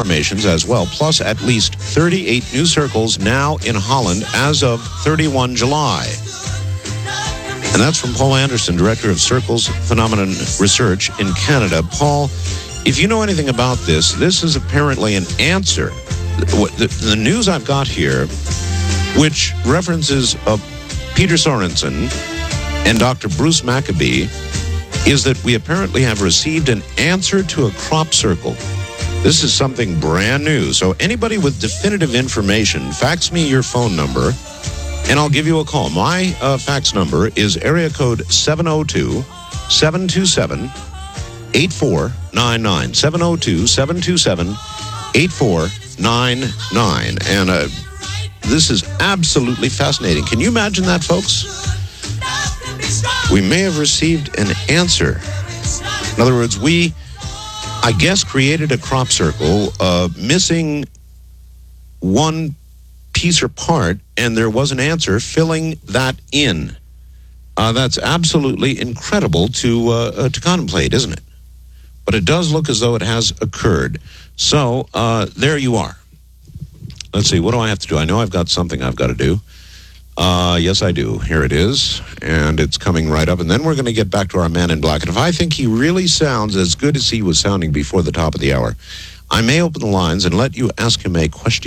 formations as well, plus at least 38 new circles now in Holland as of 31 July. And that's from Paul Anderson, Director of Circles Phenomenon Research in Canada. Paul, if you know anything about this, this is apparently an answer. The news I've got here, which references Peter Sorensen and Dr. Bruce Maccabee, is that we apparently have received an answer to a crop circle. This is something brand new. So anybody with definitive information, fax me your phone number, and I'll give you a call. My fax number is area code 702-727-8499. 702-727-8499. And this is absolutely fascinating. Can you imagine that, folks? We may have received an answer. In other words, we, I guess, created a crop circle missing one piece or part, and there was an answer filling that in. That's absolutely incredible to contemplate, isn't it? But it does look as though it has occurred. So there you are. Let's see, what do I have to do? I know I've got something I've got to do. Yes, I do. Here it is, and it's coming right up. And then we're going to get back to our man in black. And if I think he really sounds as good as he was sounding before the top of the hour, I may open the lines and let you ask him a question.